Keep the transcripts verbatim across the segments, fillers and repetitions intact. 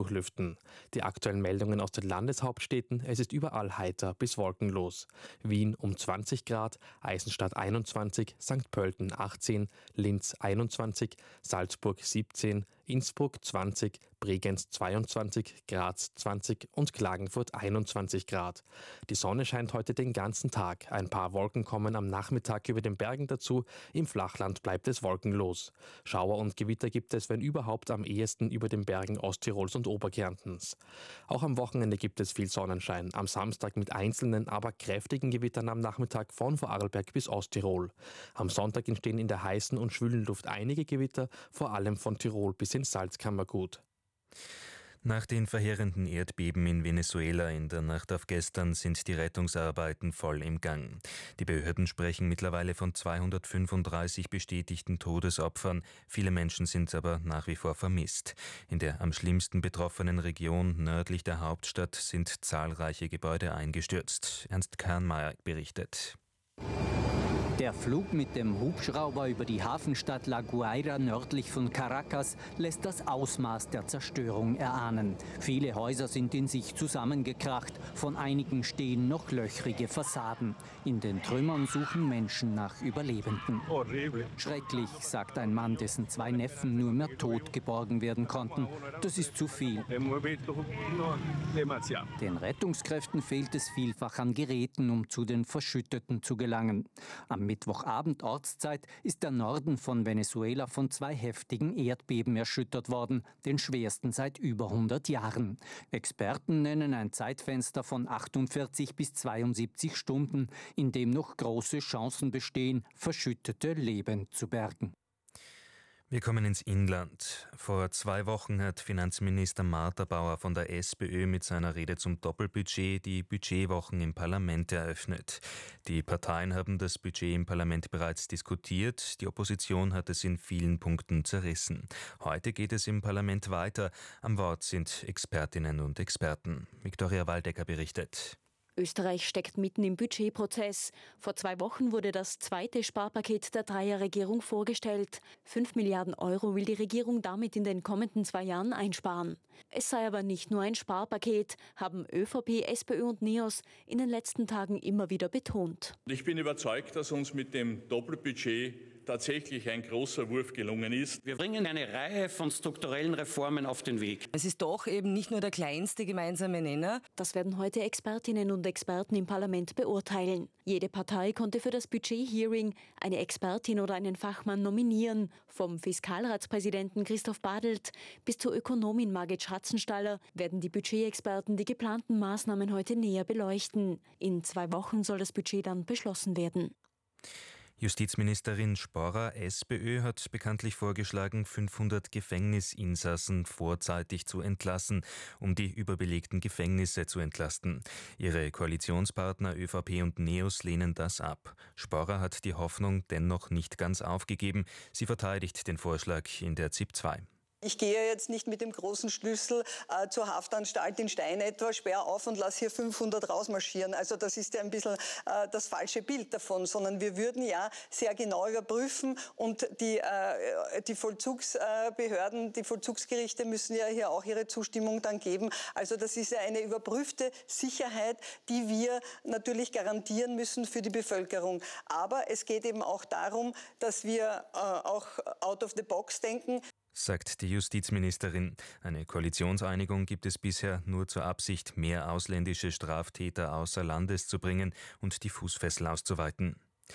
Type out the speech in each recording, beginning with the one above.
durchlüften. Die aktuellen Meldungen aus den Landeshauptstädten: Es ist überall heiter bis wolkenlos. Wien um zwanzig Grad, Eisenstadt einundzwanzig, Sankt Pölten achtzehn, Linz einundzwanzig, Salzburg siebzehn, Innsbruck zwanzig, Bregenz zweiundzwanzig, Graz zwanzig und Klagenfurt einundzwanzig Grad. Die Sonne scheint heute den ganzen Tag. Ein paar Wolken kommen am Nachmittag über den Bergen dazu. Im Flachland bleibt es wolkenlos. Schauer und Gewitter gibt es, wenn überhaupt, am ehesten über den Bergen Osttirols und Oberkärntens. Auch am Wochenende gibt es viel Sonnenschein. Am Samstag mit einzelnen, aber kräftigen Gewittern am Nachmittag von Vorarlberg bis Osttirol. Am Sonntag entstehen in der heißen und schwülen Luft einige Gewitter, vor allem von Tirol bis ins Salzkammergut. Nach den verheerenden Erdbeben in Venezuela in der Nacht auf gestern sind die Rettungsarbeiten voll im Gang. Die Behörden sprechen mittlerweile von zweihundertfünfunddreißig bestätigten Todesopfern. Viele Menschen sind aber nach wie vor vermisst. In der am schlimmsten betroffenen Region nördlich der Hauptstadt sind zahlreiche Gebäude eingestürzt. Ernst Kahnmeier berichtet. Der Flug mit dem Hubschrauber über die Hafenstadt La Guaira nördlich von Caracas lässt das Ausmaß der Zerstörung erahnen. Viele Häuser sind in sich zusammengekracht, von einigen stehen noch löchrige Fassaden. In den Trümmern suchen Menschen nach Überlebenden. Schrecklich, sagt ein Mann, dessen zwei Neffen nur mehr tot geborgen werden konnten. Das ist zu viel. Den Rettungskräften fehlt es vielfach an Geräten, um zu den Verschütteten zu gelangen. Am Mittwochabend Ortszeit ist der Norden von Venezuela von zwei heftigen Erdbeben erschüttert worden, den schwersten seit über hundert Jahren. Experten nennen ein Zeitfenster von achtundvierzig bis zweiundsiebzig Stunden, in dem noch große Chancen bestehen, Verschüttete lebend zu bergen. Wir kommen ins Inland. Vor zwei Wochen hat Finanzminister Martha Bauer von der SPÖ mit seiner Rede zum Doppelbudget die Budgetwochen im Parlament eröffnet. Die Parteien haben das Budget im Parlament bereits diskutiert. Die Opposition hat es in vielen Punkten zerrissen. Heute geht es im Parlament weiter. Am Wort sind Expertinnen und Experten. Viktoria Waldecker berichtet. Österreich steckt mitten im Budgetprozess. Vor zwei Wochen wurde das zweite Sparpaket der Dreierregierung vorgestellt. Fünf Milliarden Euro will die Regierung damit in den kommenden zwei Jahren einsparen. Es sei aber nicht nur ein Sparpaket, haben ÖVP, SPÖ und NEOS in den letzten Tagen immer wieder betont. Ich bin überzeugt, dass uns mit dem Doppelbudget tatsächlich ein großer Wurf gelungen ist. Wir bringen eine Reihe von strukturellen Reformen auf den Weg. Es ist doch eben nicht nur der kleinste gemeinsame Nenner. Das werden heute Expertinnen und Experten im Parlament beurteilen. Jede Partei konnte für das Budget-Hearing eine Expertin oder einen Fachmann nominieren. Vom Fiskalratspräsidenten Christoph Badelt bis zur Ökonomin Margit Schatzenstaller werden die Budgetexperten die geplanten Maßnahmen heute näher beleuchten. In zwei Wochen soll das Budget dann beschlossen werden. Justizministerin Sporrer, SPÖ, hat bekanntlich vorgeschlagen, fünfhundert Gefängnisinsassen vorzeitig zu entlassen, um die überbelegten Gefängnisse zu entlasten. Ihre Koalitionspartner ÖVP und NEOS lehnen das ab. Sporrer hat die Hoffnung dennoch nicht ganz aufgegeben. Sie verteidigt den Vorschlag in der Z I P zwei. Ich gehe jetzt nicht mit dem großen Schlüssel äh, zur Haftanstalt in Stein etwa, sperr auf und lass hier fünfhundert rausmarschieren. Also das ist ja ein bisschen äh, das falsche Bild davon, sondern wir würden ja sehr genau überprüfen und die, äh, die Vollzugsbehörden, die Vollzugsgerichte müssen ja hier auch ihre Zustimmung dann geben. Also das ist ja eine überprüfte Sicherheit, die wir natürlich garantieren müssen für die Bevölkerung. Aber es geht eben auch darum, dass wir äh, auch out of the box denken. Sagt die Justizministerin. Eine Koalitionseinigung gibt es bisher nur zur Absicht, mehr ausländische Straftäter außer Landes zu bringen und die Fußfessel auszuweiten.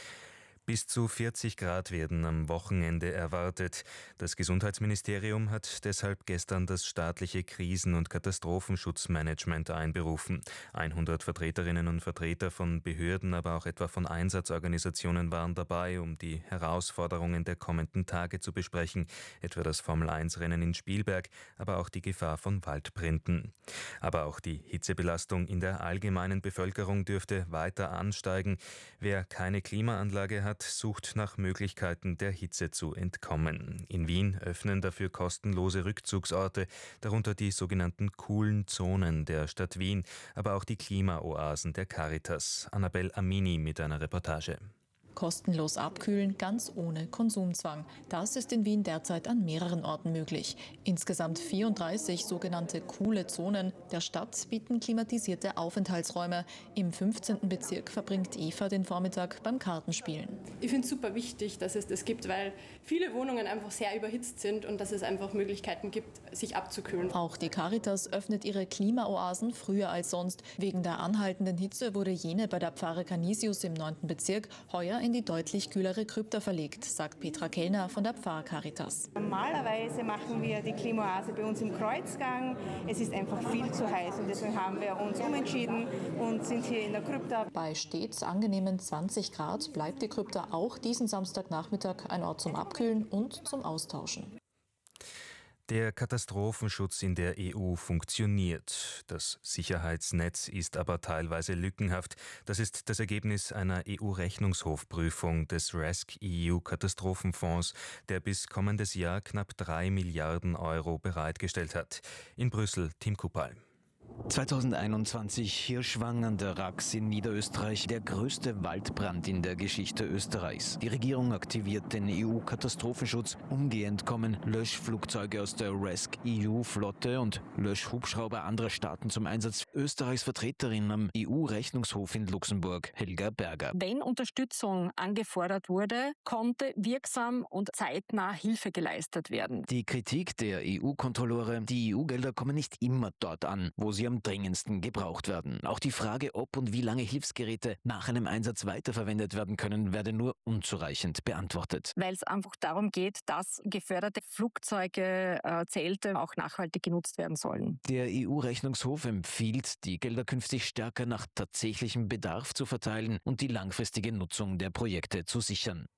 Bis zu vierzig Grad werden am Wochenende erwartet. Das Gesundheitsministerium hat deshalb gestern das staatliche Krisen- und Katastrophenschutzmanagement einberufen. hundert Vertreterinnen und Vertreter von Behörden, aber auch etwa von Einsatzorganisationen waren dabei, um die Herausforderungen der kommenden Tage zu besprechen, etwa das Formel eins Rennen in Spielberg, aber auch die Gefahr von Waldbränden. Aber auch die Hitzebelastung in der allgemeinen Bevölkerung dürfte weiter ansteigen. Wer keine Klimaanlage hat, sucht nach Möglichkeiten, der Hitze zu entkommen. In Wien öffnen dafür kostenlose Rückzugsorte, darunter die sogenannten coolen Zonen der Stadt Wien, aber auch die Klimaoasen der Caritas. Annabel Amini mit einer Reportage. Kostenlos abkühlen, ganz ohne Konsumzwang. Das ist in Wien derzeit an mehreren Orten möglich. Insgesamt vierunddreißig sogenannte coole Zonen der Stadt bieten klimatisierte Aufenthaltsräume. Im fünfzehnten Bezirk verbringt Eva den Vormittag beim Kartenspielen. Ich finde es super wichtig, dass es das gibt, weil viele Wohnungen einfach sehr überhitzt sind und dass es einfach Möglichkeiten gibt, sich abzukühlen. Auch die Caritas öffnet ihre Klimaoasen früher als sonst. Wegen der anhaltenden Hitze wurde jene bei der Pfarre Canisius im neunten Bezirk heuer in die deutlich kühlere Krypta verlegt, sagt Petra Kellner von der Pfarrcaritas. Normalerweise machen wir die Klimaoase bei uns im Kreuzgang. Es ist einfach viel zu heiß und deswegen haben wir uns umentschieden und sind hier in der Krypta. Bei stets angenehmen zwanzig Grad bleibt die Krypta auch diesen Samstagnachmittag ein Ort zum Abkühlen und zum Austauschen. Der Katastrophenschutz in der E U funktioniert. Das Sicherheitsnetz ist aber teilweise lückenhaft. Das ist das Ergebnis einer E U-Rechnungshofprüfung des rescEU Katastrophenfonds, der bis kommendes Jahr knapp drei Milliarden Euro bereitgestellt hat. In Brüssel, Tim Kuppal. zweitausendeinundzwanzig Hirschwang an der Rax in Niederösterreich, der größte Waldbrand in der Geschichte Österreichs. Die Regierung aktiviert den E U-Katastrophenschutz. Umgehend kommen Löschflugzeuge aus der rescEU-Flotte und Löschhubschrauber anderer Staaten zum Einsatz. Österreichs Vertreterin am E U-Rechnungshof in Luxemburg, Helga Berger. Wenn Unterstützung angefordert wurde, konnte wirksam und zeitnah Hilfe geleistet werden. Die Kritik der E U-Kontrolleure: Die E U-Gelder kommen nicht immer dort an, wo sie am dringendsten gebraucht werden. Auch die Frage, ob und wie lange Hilfsgeräte nach einem Einsatz weiterverwendet werden können, werde nur unzureichend beantwortet. Weil es einfach darum geht, dass geförderte Flugzeuge, äh, Zelte auch nachhaltig genutzt werden sollen. Der E U-Rechnungshof empfiehlt, die Gelder künftig stärker nach tatsächlichem Bedarf zu verteilen und die langfristige Nutzung der Projekte zu sichern.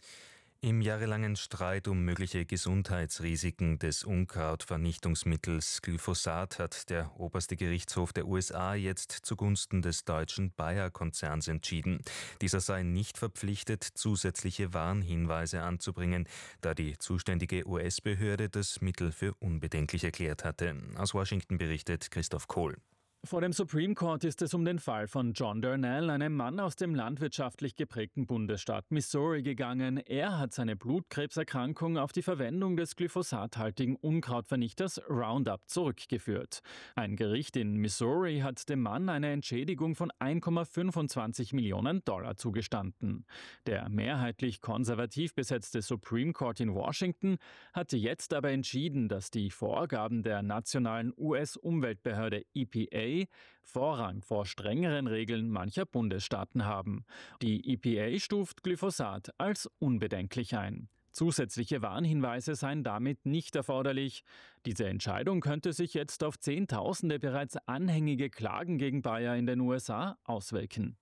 Im jahrelangen Streit um mögliche Gesundheitsrisiken des Unkrautvernichtungsmittels Glyphosat hat der oberste Gerichtshof der U S A jetzt zugunsten des deutschen Bayer-Konzerns entschieden. Dieser sei nicht verpflichtet, zusätzliche Warnhinweise anzubringen, da die zuständige U S-Behörde das Mittel für unbedenklich erklärt hatte. Aus Washington berichtet Christoph Kohl. Vor dem Supreme Court ist es um den Fall von John Darnell, einem Mann aus dem landwirtschaftlich geprägten Bundesstaat Missouri, gegangen. Er hat seine Blutkrebserkrankung auf die Verwendung des glyphosathaltigen Unkrautvernichters Roundup zurückgeführt. Ein Gericht in Missouri hat dem Mann eine Entschädigung von eins Komma fünfundzwanzig Millionen Dollar zugestanden. Der mehrheitlich konservativ besetzte Supreme Court in Washington hatte jetzt aber entschieden, dass die Vorgaben der nationalen U S-Umweltbehörde E P A Vorrang vor strengeren Regeln mancher Bundesstaaten haben. Die E P A stuft Glyphosat als unbedenklich ein. Zusätzliche Warnhinweise seien damit nicht erforderlich. Diese Entscheidung könnte sich jetzt auf Zehntausende bereits anhängige Klagen gegen Bayer in den U S A auswirken.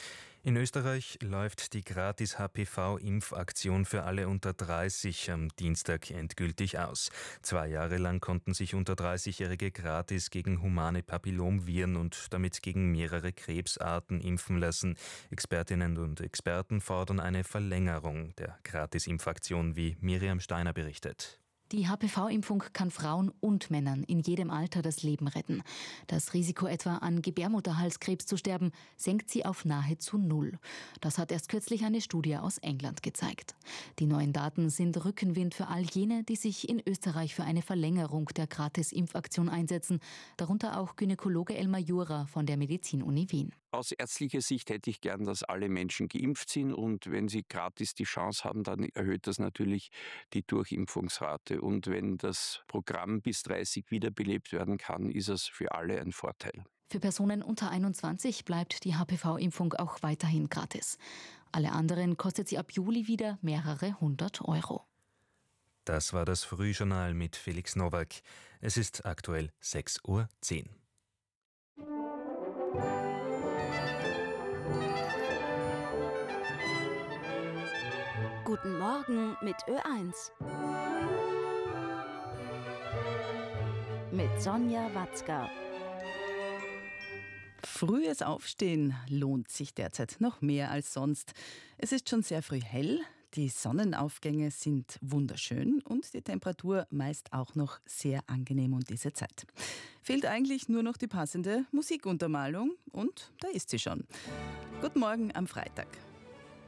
In Österreich läuft die Gratis-H P V-Impfaktion für alle unter dreißig am Dienstag endgültig aus. Zwei Jahre lang konnten sich unter dreißigjährige gratis gegen humane Papillomviren und damit gegen mehrere Krebsarten impfen lassen. Expertinnen und Experten fordern eine Verlängerung der Gratis-Impfaktion, wie Miriam Steiner berichtet. Die H P V-Impfung kann Frauen und Männern in jedem Alter das Leben retten. Das Risiko etwa an Gebärmutterhalskrebs zu sterben, senkt sie auf nahezu null. Das hat erst kürzlich eine Studie aus England gezeigt. Die neuen Daten sind Rückenwind für all jene, die sich in Österreich für eine Verlängerung der Gratis-Impfaktion einsetzen, darunter auch Gynäkologe Elmar Jura von der Medizin-Uni Wien. Aus ärztlicher Sicht hätte ich gern, dass alle Menschen geimpft sind, und wenn sie gratis die Chance haben, dann erhöht das natürlich die Durchimpfungsrate. Und wenn das Programm bis dreißig wiederbelebt werden kann, ist es für alle ein Vorteil. Für Personen unter einundzwanzig bleibt die H P V-Impfung auch weiterhin gratis. Alle anderen kostet sie ab Juli wieder mehrere hundert Euro. Das war das Frühjournal mit Felix Nowak. Es ist aktuell sechs Uhr zehn. Guten Morgen mit Ö eins. Mit Sonja Watzka. Frühes Aufstehen lohnt sich derzeit noch mehr als sonst. Es ist schon sehr früh hell, die Sonnenaufgänge sind wunderschön und die Temperatur meist auch noch sehr angenehm um diese Zeit. Fehlt eigentlich nur noch die passende Musikuntermalung und da ist sie schon. Guten Morgen am Freitag.